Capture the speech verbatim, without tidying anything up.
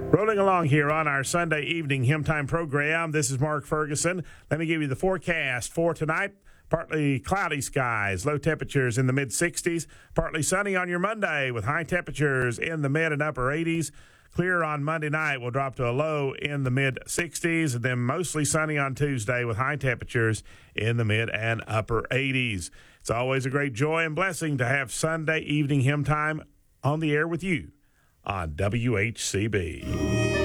Rolling along here on our Sunday evening Hymn Time program, this is Mark Ferguson. Let me give you the forecast for tonight. Partly cloudy skies, low temperatures in the mid-sixties. Partly sunny on your Monday with high temperatures in the mid and upper eighties. Clear on Monday night will drop to a low in the mid-sixties. And then mostly sunny on Tuesday with high temperatures in the mid and upper eighties. It's always a great joy and blessing to have Sunday evening Hymn Time on the air with you on W H C B.